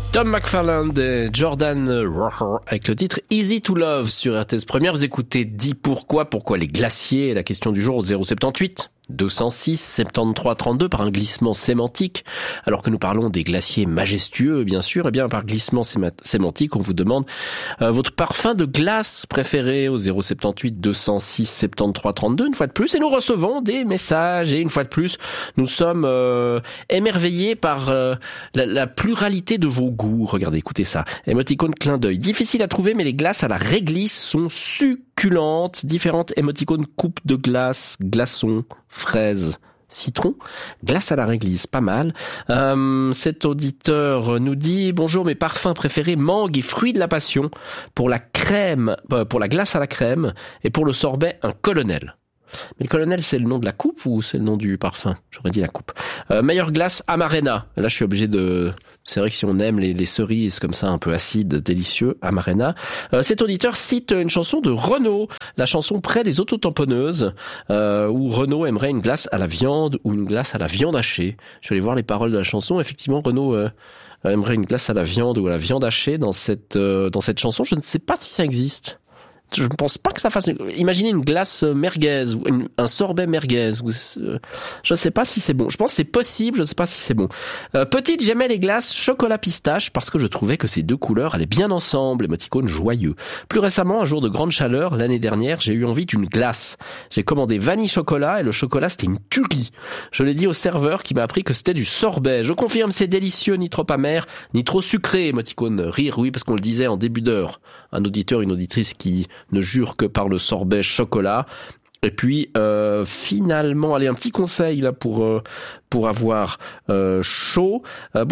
Tom McFarland et Jordan Rocher avec le titre Easy to Love sur RTS Première. Vous écoutez Dis pourquoi les glaciers, la question du jour au 078 206 73 32 par un glissement sémantique. Alors que nous parlons des glaciers majestueux, bien sûr, et bien par glissement sémantique, on vous demande votre parfum de glace préféré au 078 206 73 32 une fois de plus, et nous recevons des messages, et une fois de plus, nous sommes émerveillés par la pluralité de vos goûts. Regardez, écoutez ça. Émoticône clin d'œil. Difficile à trouver, mais les glaces à la réglisse sont succulentes. Différentes émoticônes coupe de glace, glaçons, fraises, citron, glace à la réglisse, pas mal. Cet auditeur nous dit: bonjour, mes parfums préférés, mangue et fruits de la passion. Pour la crème, pour la glace à la crème, et pour le sorbet, un colonel. Mais le colonel, c'est le nom de la coupe ou c'est le nom du parfum? J'aurais dit la coupe. Meilleure glace, Amarena. Là, je suis obligé de... C'est vrai que si on aime les cerises comme ça, un peu acides, délicieux, Amarena. Cet auditeur cite une chanson de Renaud, la chanson Près des autotamponneuses, où Renaud aimerait une glace à la viande ou une glace à la viande hachée. Je vais aller voir les paroles de la chanson. Effectivement, Renaud aimerait une glace à la viande ou à la viande hachée dans cette chanson. Je ne sais pas si ça existe. Je ne pense pas que ça fasse... Imaginez une glace merguez ou un sorbet merguez. Je ne sais pas si c'est bon. Je pense que c'est possible, je ne sais pas si c'est bon. Petite, j'aimais les glaces chocolat pistache parce que je trouvais que ces deux couleurs allaient bien ensemble. Émoticône joyeux. Plus récemment, un jour de grande chaleur, l'année dernière, j'ai eu envie d'une glace. J'ai commandé vanille chocolat et le chocolat, c'était une tuerie. Je l'ai dit au serveur qui m'a appris que c'était du sorbet. Je confirme, c'est délicieux, ni trop amer, ni trop sucré. Émoticône rire, oui, parce qu'on le disait en début d'heure. Un auditeur, une auditrice qui ne jure que par le sorbet chocolat. Et puis finalement, allez, un petit conseil là pour avoir chaud.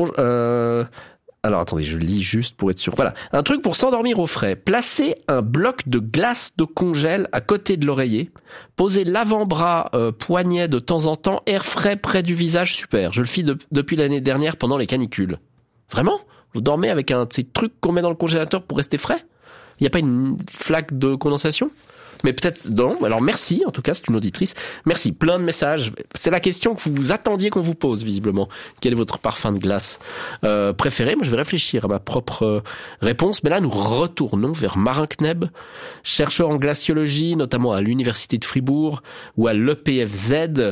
Alors attendez, je lis juste pour être sûr. Voilà, un truc pour s'endormir au frais. Placez un bloc de glace de congèle à côté de l'oreiller. Posez l'avant-bras poignet de temps en temps, air frais près du visage, super. Je le fis depuis l'année dernière pendant les canicules. Vraiment? Vous dormez avec un de ces trucs qu'on met dans le congélateur pour rester frais? Il n'y a pas une flaque de condensation? Mais peut-être non. Alors merci, en tout cas, c'est une auditrice. Merci, plein de messages. C'est la question que vous attendiez qu'on vous pose, visiblement. Quel est votre parfum de glace préféré? Moi, je vais réfléchir à ma propre réponse. Mais là, nous retournons vers Marin Kneb, chercheur en glaciologie, notamment à l'Université de Fribourg ou à l'EPFZ,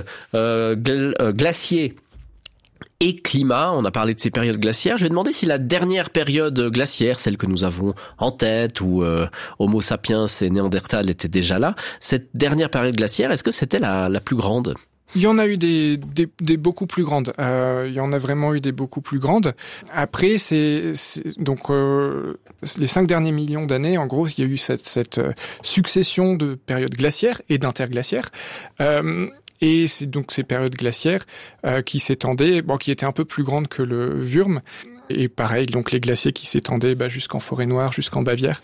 glacier et climat. On a parlé de ces périodes glaciaires. Je vais demander si la dernière période glaciaire, celle que nous avons en tête, où Homo sapiens et Néandertal étaient déjà là, cette dernière période glaciaire, est-ce que c'était la plus grande? Il y en a eu des beaucoup plus grandes. Il y en a vraiment eu des beaucoup plus grandes. Après, c'est donc les 5 derniers millions d'années, en gros, il y a eu cette succession de périodes glaciaires et d'interglaciaires. Et c'est donc ces périodes glaciaires qui s'étendaient, qui étaient un peu plus grandes que le Würm. Et pareil, donc les glaciers qui s'étendaient jusqu'en Forêt Noire, jusqu'en Bavière.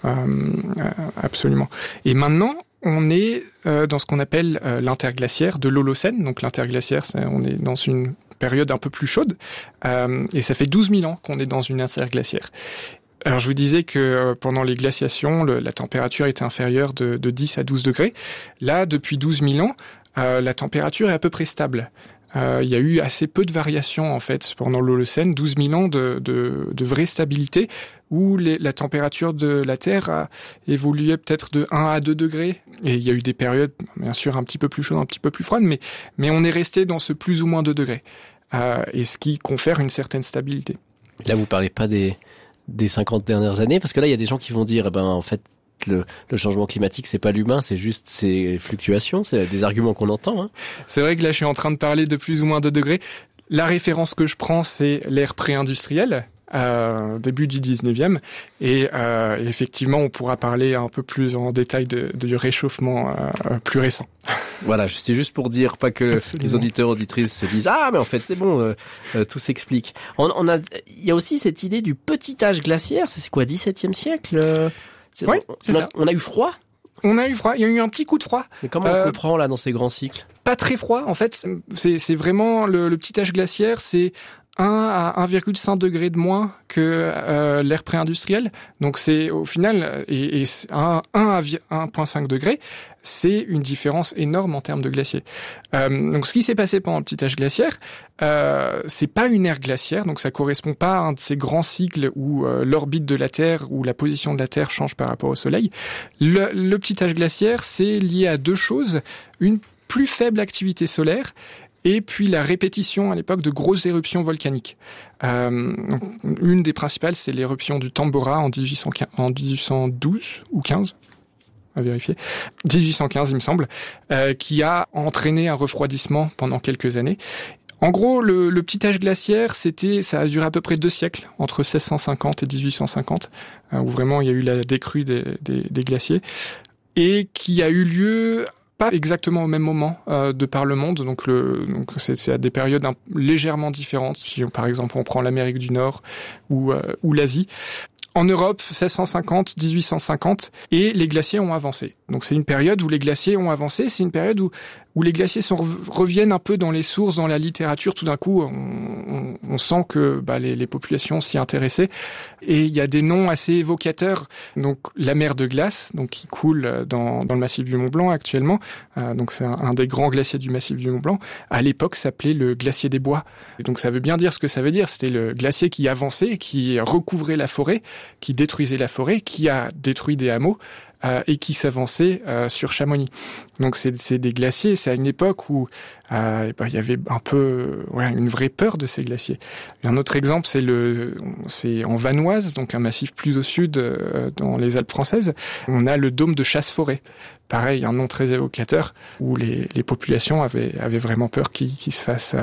Absolument. Et maintenant, on est dans ce qu'on appelle l'interglaciaire de l'Holocène. Donc l'interglaciaire, on est dans une période un peu plus chaude. Et ça fait 12 000 ans qu'on est dans une interglaciaire. Alors je vous disais que pendant les glaciations, la température était inférieure de 10 à 12 degrés. Là, depuis 12 000 ans, la température est à peu près stable. Il y a eu assez peu de variations en fait pendant l'Holocène, 12 000 ans de vraie stabilité où la température de la Terre a évolué peut-être de 1 à 2 degrés. Et il y a eu des périodes, bien sûr, un petit peu plus chaudes, un petit peu plus froides, mais on est resté dans ce plus ou moins 2 degrés. Et ce qui confère une certaine stabilité. Là, vous parlez pas des 50 dernières années, parce que là, il y a des gens qui vont dire, en fait, le changement climatique, c'est pas l'humain, c'est juste ces fluctuations, c'est des arguments qu'on entend. Hein. C'est vrai que là, je suis en train de parler de plus ou moins 2 degrés. La référence que je prends, c'est l'ère pré-industrielle, début du 19e. Et effectivement, on pourra parler un peu plus en détail du réchauffement plus récent. Voilà, c'est juste pour dire, pas que Absolument. Les auditeurs, auditrices se disent « Ah, mais en fait, c'est bon, tout s'explique ». Il y a aussi cette idée du petit âge glaciaire, c'est quoi, 17e siècle Oui, c'est ça. On a eu froid? On a eu froid, il y a eu un petit coup de froid. Mais comment on comprend là dans ces grands cycles? Pas très froid, en fait, c'est vraiment le petit âge glaciaire, c'est 1 à 1,5 degré de moins que l'ère pré-industrielle. Donc c'est au final, et 1 à 1,5 degré, c'est une différence énorme en termes de glaciers. Donc ce qui s'est passé pendant le petit âge glaciaire, c'est pas une ère glaciaire, donc ça correspond pas à un de ces grands cycles où l'orbite de la Terre ou la position de la Terre change par rapport au Soleil. Le petit âge glaciaire, c'est lié à deux choses: une plus faible activité solaire et puis la répétition à l'époque de grosses éruptions volcaniques. Une des principales, c'est l'éruption du Tambora en 1812 ou 15, à vérifier, 1815 il me semble, qui a entraîné un refroidissement pendant quelques années. En gros, le petit âge glaciaire, ça a duré à peu près 2 siècles, entre 1650 et 1850, où vraiment il y a eu la décrue des glaciers, et qui a eu lieu pas exactement au même moment de par le monde, donc c'est à des périodes légèrement différentes. Si par exemple on prend l'Amérique du Nord ou l'Asie. En Europe, 1650, 1850, et les glaciers ont avancé. Donc c'est une période où les glaciers ont avancé, c'est une période où les glaciers reviennent un peu dans les sources, dans la littérature. Tout d'un coup, on sent que les populations s'y intéressaient. Et il y a des noms assez évocateurs. Donc la mer de glace, donc qui coule dans le massif du Mont-Blanc actuellement. Donc c'est un des grands glaciers du massif du Mont-Blanc. À l'époque, s'appelait le glacier des Bois. Et donc ça veut bien dire ce que ça veut dire. C'était le glacier qui avançait, qui recouvrait la forêt, qui détruisait la forêt, qui a détruit des hameaux. Et qui s'avançait sur Chamonix. Donc c'est des glaciers, c'est à une époque où il y avait un peu une vraie peur de ces glaciers. Et un autre exemple, c'est en Vanoise, donc un massif plus au sud dans les Alpes françaises. On a le dôme de Chasse-Forêt. Pareil, un nom très évocateur où les populations avaient vraiment peur qu'ils se fassent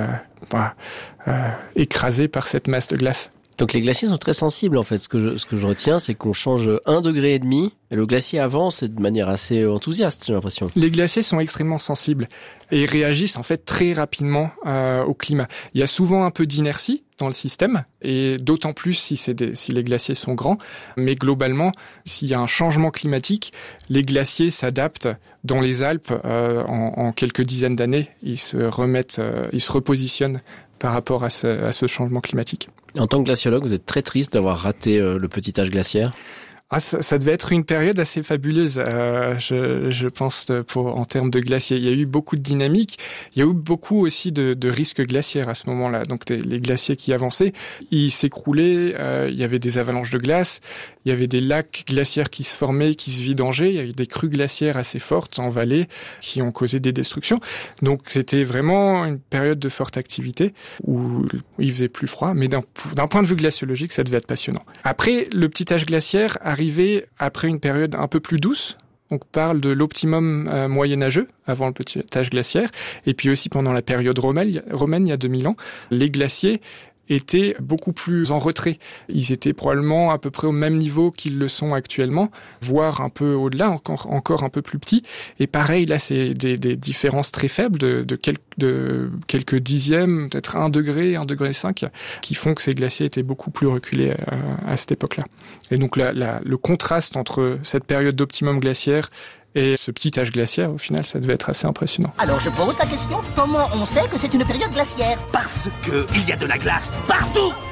écraser par cette masse de glace. Donc les glaciers sont très sensibles en fait. Ce que je retiens, c'est qu'on change 1,5 degré et le glacier avance de manière assez enthousiaste, j'ai l'impression. Les glaciers sont extrêmement sensibles et réagissent en fait très rapidement au climat. Il y a souvent un peu d'inertie dans le système, et d'autant plus si les glaciers sont grands. Mais globalement, s'il y a un changement climatique, les glaciers s'adaptent. Dans les Alpes, en quelques dizaines d'années, ils se repositionnent par rapport à ce changement climatique. En tant que glaciologue, vous êtes très triste d'avoir raté le petit âge glaciaire? Ça devait être une période assez fabuleuse, je pense, en termes de glaciers. Il y a eu beaucoup de dynamique. Il y a eu beaucoup aussi de risques glaciaires à ce moment-là. Donc les glaciers qui avançaient, ils s'écroulaient. Il y avait des avalanches de glace. Il y avait des lacs glaciaires qui se formaient, qui se vidangeaient. Il y avait des crues glaciaires assez fortes en vallée qui ont causé des destructions. Donc c'était vraiment une période de forte activité où il faisait plus froid. Mais d'un point de vue glaciologique, ça devait être passionnant. Après, le petit âge glaciaire arrivé après une période un peu plus douce. On parle de l'optimum moyenâgeux avant le petit âge glaciaire. Et puis aussi pendant la période romaine, il y a 2000 ans, les glaciers étaient beaucoup plus en retrait. Ils étaient probablement à peu près au même niveau qu'ils le sont actuellement, voire un peu au-delà, encore un peu plus petits. Et pareil, là, c'est des différences très faibles de quelques dixièmes, peut-être 1 degré, 1,5 degré, qui font que ces glaciers étaient beaucoup plus reculés à cette époque-là. Et donc le contraste entre cette période d'optimum glaciaire et ce petit âge glaciaire, au final, ça devait être assez impressionnant. Alors je pose la question, comment on sait que c'est une période glaciaire? Parce que il y a de la glace partout!